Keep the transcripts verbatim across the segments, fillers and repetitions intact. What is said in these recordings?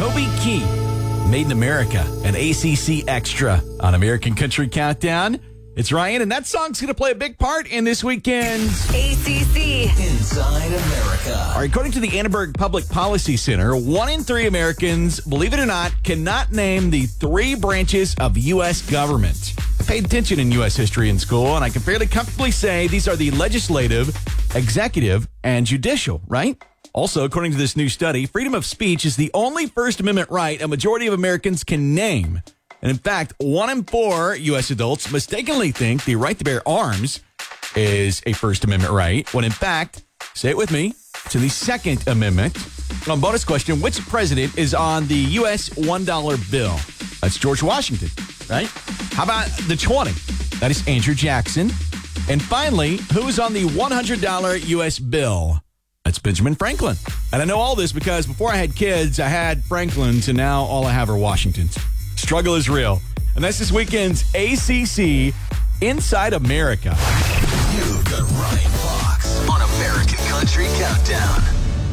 Toby Keith, Made in America, an A C C extra on American Country Countdown. It's Ryan, and that song's going to play a big part in this weekend's A C C Inside America. All right, according to the Annenberg Public Policy Center, one in three Americans, believe it or not, cannot name the three branches of U S government. I paid attention in U S history in school, and I can fairly comfortably say these are the legislative, executive, and judicial, right? Also, according to this new study, freedom of speech is the only First Amendment right a majority of Americans can name. And in fact, one in four U S adults mistakenly think the right to bear arms is a First Amendment right, when in fact, say it with me, to the Second Amendment. On bonus question, which president is on the U S one dollar bill? That's George Washington, right? How about the twenty? That is Andrew Jackson. And finally, who's on the one hundred dollar U S bill? That's Benjamin Franklin. And I know all this because before I had kids, I had Franklins, and now all I have are Washingtons. Struggle is real. And that's this weekend's A C C Inside America. You've got Ryan Fox on American Country Countdown.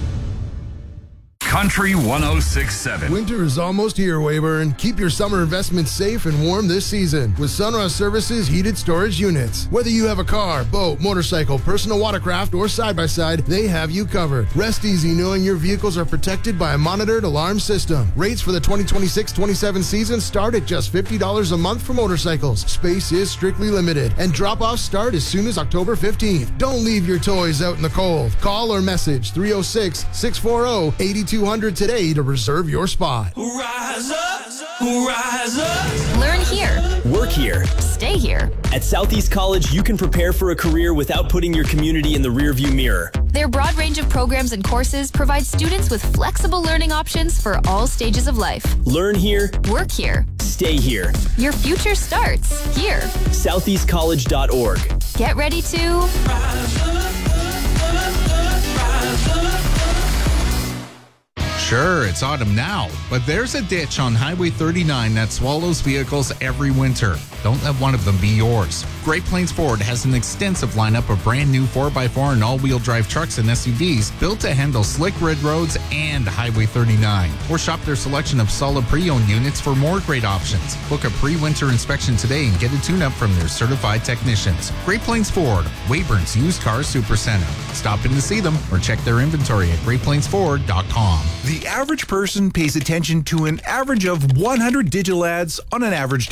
Country one oh six point seven. Winter is almost here, Weyburn. Keep your summer investments safe and warm this season with Sunrise Services heated storage units. Whether you have a car, boat, motorcycle, personal watercraft, or side-by-side, they have you covered. Rest easy knowing your vehicles are protected by a monitored alarm system. Rates for the twenty twenty-six twenty-seven season start at just fifty dollars a month for motorcycles. Space is strictly limited, and drop-offs start as soon as October fifteenth. Don't leave your toys out in the cold. Call or message three oh six, six four oh, eight two hundred today to reserve your spot. Rise up, rise up. Learn here. Work here. Stay here. At Southeast College, you can prepare for a career without putting your community in the rearview mirror. Their broad range of programs and courses provide students with flexible learning options for all stages of life. Learn here. Work here. Stay here. Your future starts here. southeast college dot org. Get ready to Rise up, rise up. Sure, it's autumn now, but there's a ditch on Highway thirty-nine that swallows vehicles every winter. Don't let one of them be yours. Great Plains Ford has an extensive lineup of brand new four by four and all-wheel drive trucks and S U Vs built to handle slick red roads and Highway thirty-nine. Or shop their selection of solid pre-owned units for more great options. Book a pre-winter inspection today and get a tune-up from their certified technicians. Great Plains Ford, Weyburn's Used Car Supercenter. Stop in to see them or check their inventory at great plains ford dot com. The average person pays attention to an average of one hundred digital ads on an average day.